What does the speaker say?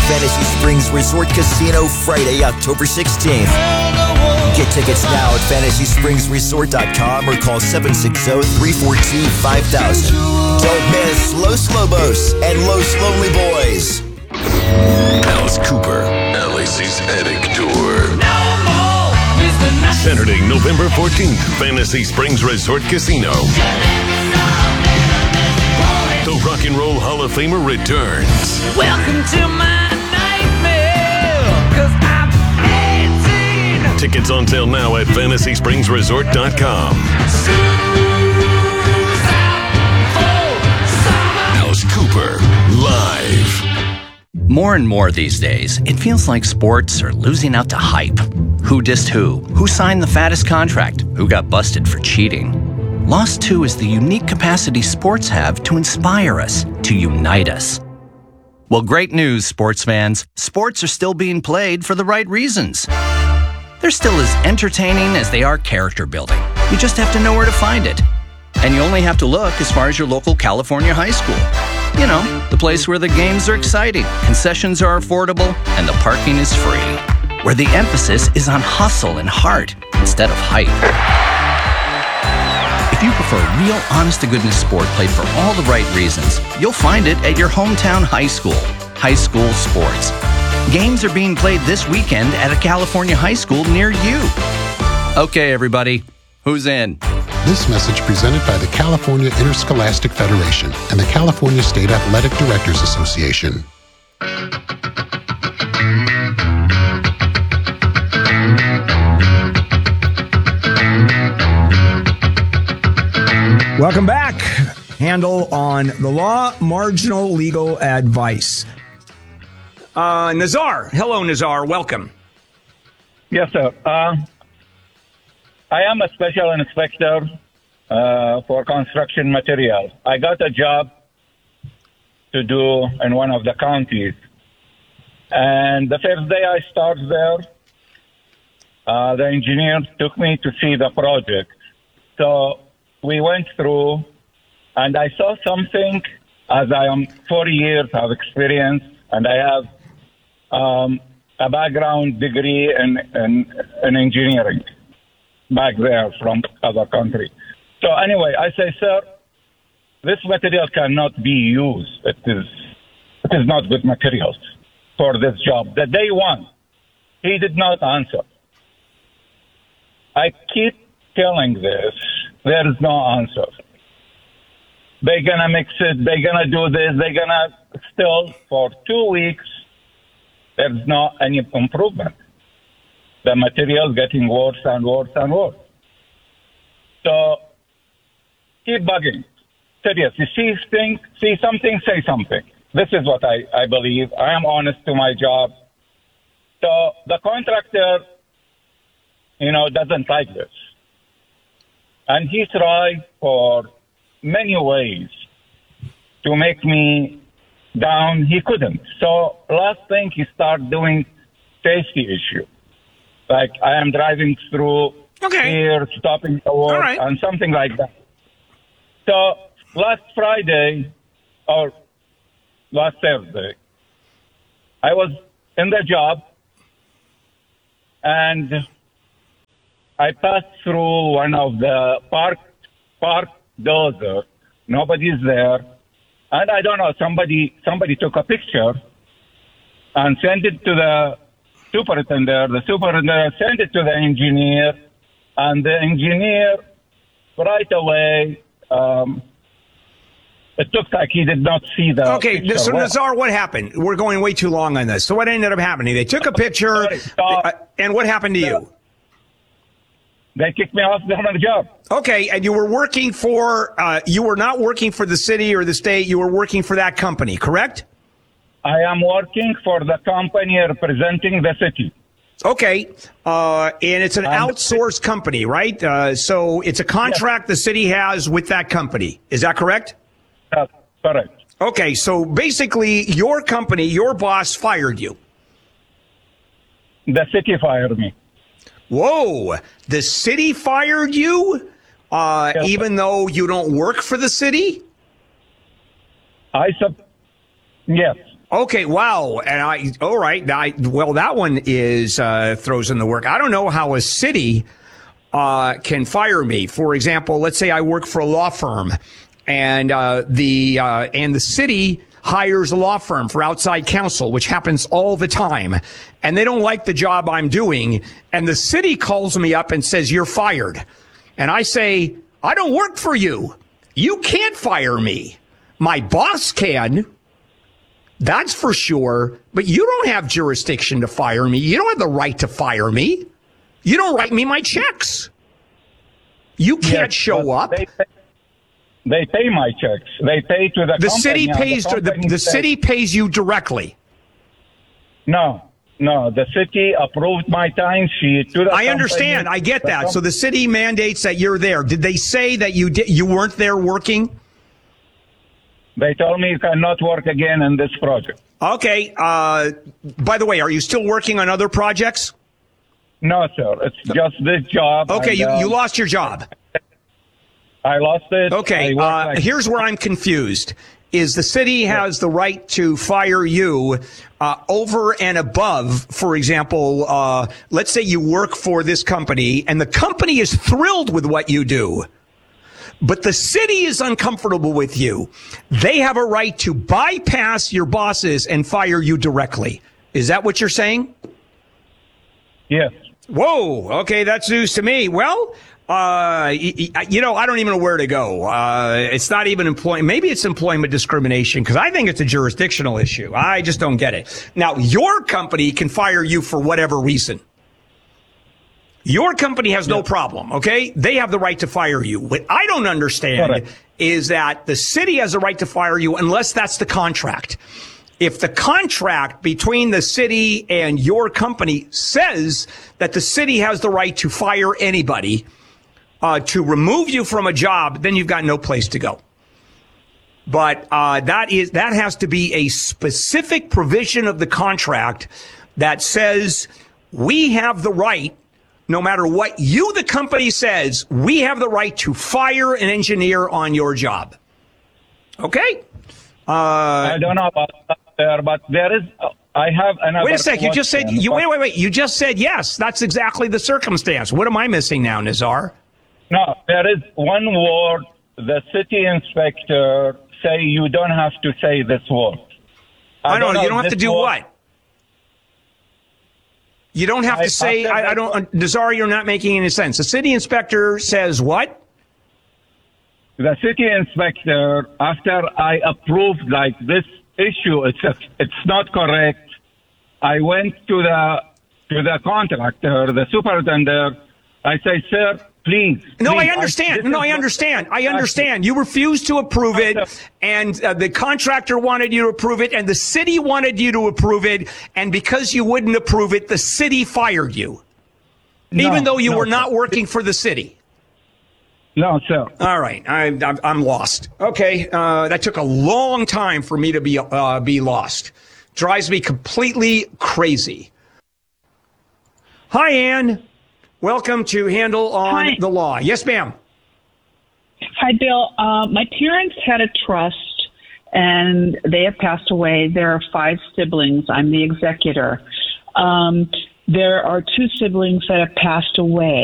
Fantasy Springs Resort Casino Friday, October 16th. Get tickets now at FantasySpringsResort.com or call 760-342-5000. Don't miss Los Lobos and Los Lonely Boys. Alice Cooper, LAC's Attic Tour. Saturday, November 14th, Fantasy Springs Resort Casino. The Rock and Roll Hall of Famer returns. Welcome to my nightmare, 'cause I'm 18. Tickets on sale now at FantasySpringsResort.com. Alice Cooper, live. More and more these days, it feels like sports are losing out to hype. Who dissed who? Who signed the fattest contract? Who got busted for cheating? Lost 2 is the unique capacity sports have to inspire us, to unite us. Well, great news, sports fans. Sports are still being played for the right reasons. They're still as entertaining as they are character building. You just have to know where to find it. And you only have to look as far as your local California high school. You know, the place where the games are exciting, concessions are affordable, and the parking is free. Where the emphasis is on hustle and heart instead of hype. If you prefer real, honest-to-goodness sport played for all the right reasons, you'll find it at your hometown high school. High school sports. Games are being played this weekend at a California high school near you. Okay, everybody, who's in? This message presented by the California Interscholastic Federation and the California State Athletic Directors Association. Welcome back. Handle on the law, marginal legal advice. Nazar. Hello, Nazar. Welcome. Yes, sir. I am a special inspector for construction materials. I got a job to do in one of the counties. And the first day I started there, the engineer took me to see the project. So we went through, and I saw something, as I am 40 years of experience, and I have a background degree in engineering back there from other country. So anyway, I say, sir, this material cannot be used. It is not good materials for this job. The day one, he did not answer. I keep telling this, there is no answer. They're going to mix it. They're going to do this. They're going to still, for 2 weeks, there's not any improvement. The material is getting worse and worse and worse. So keep bugging. Seriously, see something, say something. This is what I believe. I am honest to my job. So the contractor, doesn't like this. And he tried for many ways to make me down. He couldn't. So last thing, he started doing safety issue. Like I am driving through here, stopping the work, and something like that. So last Friday or last Thursday, I was in the job and I passed through one of the park dozer. Nobody's there. And I don't know, somebody took a picture and sent it to the superintendent. The superintendent sent it to the engineer, and the engineer right away, it looks like he did not see the picture. So Nazar, what happened? We're going way too long on this. So what ended up happening? They took a picture, and what happened to you? They kicked me off the job. Okay, and you were working for, you were not working for the city or the state, you were working for that company, correct? I am working for the company representing the city. Okay, and it's an outsourced company, right? So it's a contract the city has with that company. Is that correct? That's correct. Okay, so basically your company, your boss fired you. The city fired me. Whoa, the city fired you, Yes, even though you don't work for the city? Yes. Okay, wow. And all right. Well, that one is throws in the work. I don't know how a city can fire me. For example, let's say I work for a law firm, and the city hires a law firm for outside counsel, which happens all the time, and they don't like the job I'm doing, and the city calls me up and says, "You're fired." And I say, "I don't work for you. You can't fire me. My boss can. That's for sure. But you don't have jurisdiction to fire me. You don't have the right to fire me. You don't write me my checks. You can't show up." They pay my checks. They pay to the city company. pays the city pays you directly. No. The city approved my timesheet to the company. I understand. I get that. So the city mandates that you're there. Did they say that you weren't there working? They told me you cannot work again in this project. Okay. By the way, are you still working on other projects? No, sir. It's just this job. Okay, you lost your job. I lost it. Okay, here's where I'm confused. Is the city has the right to fire you over and above, for example, let's say you work for this company and the company is thrilled with what you do, but the city is uncomfortable with you. They have a right to bypass your bosses and fire you directly. Is that what you're saying? Yes. Whoa. Okay, that's news to me. Well, I don't even know where to go. It's not even employment. Maybe it's employment discrimination because I think it's a jurisdictional issue. I just don't get it. Now, your company can fire you for whatever reason. Your company has no problem, okay? They have the right to fire you. What I don't understand is that the city has a right to fire you unless that's the contract. If the contract between the city and your company says that the city has the right to fire anybody, to remove you from a job, then you've got no place to go. But that has to be a specific provision of the contract that says we have the right, no matter what you, the company, says, we have the right to fire an engineer on your job. Okay? I don't know about that there, but there is. I have another. Wait a sec. You just said wait. You just said yes. That's exactly the circumstance. What am I missing now, Nizar? No, there is one word. The city inspector say you don't have to say this word. I don't know. You don't have to do what? You don't have to say. I don't. Nizar, you're not making any sense. The city inspector says what? The city inspector, after I approved like this issue, it's not correct. I went to the contractor, the superintendent. I say, sir, please. No, I understand. I understand. You refused to approve it, and the contractor wanted you to approve it, and the city wanted you to approve it, and because you wouldn't approve it, the city fired you, even though you were not working for the city. No, sir. All right, I'm lost. Okay, that took a long time for me to be lost. Drives me completely crazy. Hi, Ann. Welcome to Handle on the Law. Yes, ma'am. Hi, Bill. My parents had a trust, and they have passed away. There are 5 siblings. I'm the executor. There are 2 siblings that have passed away.